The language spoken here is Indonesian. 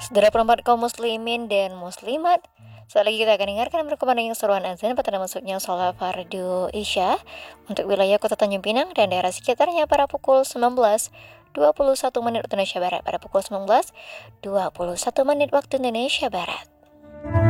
Saudara perempat kaum muslimin dan muslimat, saat lagi kita akan dengarkan berkumandangnya seruan azan pada masuknya sholat fardu isya untuk wilayah kota Tanjung Pinang dan daerah sekitarnya pada pukul 19.21 waktu Indonesia Barat pada pukul 19.21 waktu Indonesia Barat.